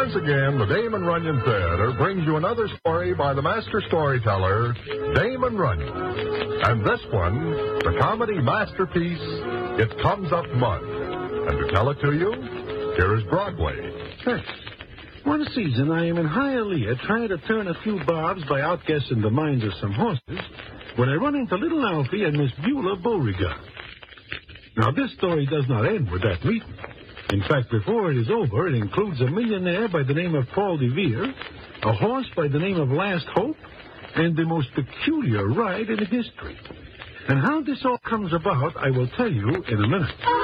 Once again, the Damon Runyon Theater brings you another story by the master storyteller, Damon Runyon. And this one, the comedy masterpiece, It Comes Up Mud. And to tell it to you, here is Broadway. Thanks. One season, I am in Hialeah trying to turn a few bobs by outguessing the minds of some horses when I run into little Alfie and Miss Beulah Beauregard. Now, this story does not end with that meeting. In fact, before it is over, it includes a millionaire by the name of Paul Revere, a horse by the name of Last Hope, and the most peculiar ride in history. And how this all comes about, I will tell you in a minute.